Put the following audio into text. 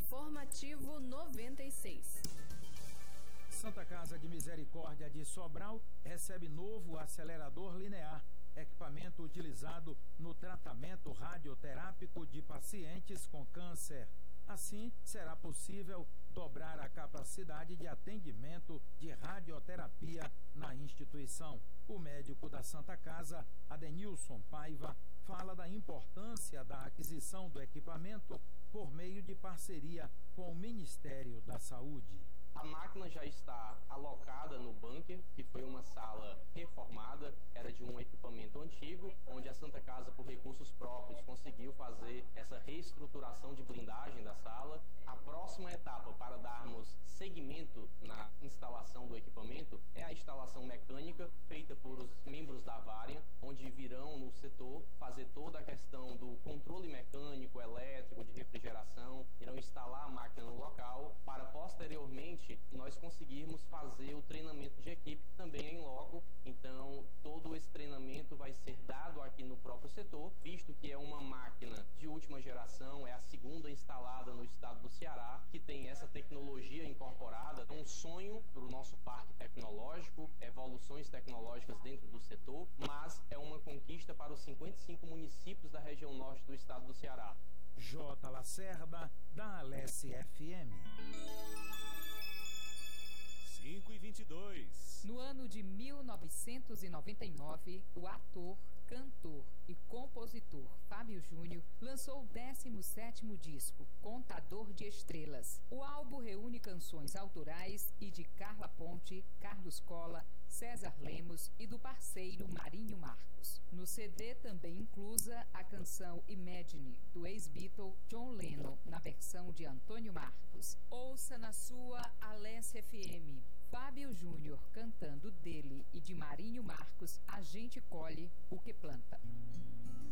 Informativo 96. Santa Casa de Misericórdia de Sobral recebe novo acelerador linear, equipamento utilizado no tratamento radioterápico de pacientes com câncer. Assim, será possível dobrar a capacidade de atendimento de radioterapia na instituição. O médico da Santa Casa, Adenilson Paiva, fala da importância da aquisição do equipamento por meio de parceria com o Ministério da Saúde. A máquina já está alocada no bunker, que foi uma sala reformada, era de um equipamento antigo, onde a Santa Casa, por recursos próprios, conseguiu fazer essa reestruturação de blindagem da sala. A próxima etapa para darmos seguimento na instalação do equipamento é a instalação mecânica, feita por os membros da Vária, onde virão no setor fazer toda a questão do controle mecânico, elétrico, de refrigeração, irão instalar a máquina no local, para posteriormente nós conseguirmos fazer o treinamento de equipe também em loco. Então, todo esse treinamento vai ser dado aqui no próprio setor, visto que é uma máquina de última geração, é a segunda instalada no estado do Ceará, que tem essa tecnologia incorporada. É um sonho para o nosso parque tecnológico, evoluções tecnológicas dentro do setor, mas é uma conquista para os 55 municípios da região norte do estado do Ceará. J. Lacerda, da Alesse FM. 5h22. No ano de 1999, o ator, cantor e compositor Fábio Júnior lançou o 17º disco, Contador de Estrelas. O álbum reúne canções autorais e de Carla Ponte, Carlos Cola, César Lemos e do parceiro Marinho Marcos. No CD também inclusa a canção Imagine, do ex-Beatle John Lennon, na versão de Antônio Marcos. Ouça na sua Alesse FM. Fábio Júnior cantando dele e de Marinho Marcos, A Gente Colhe o que Planta.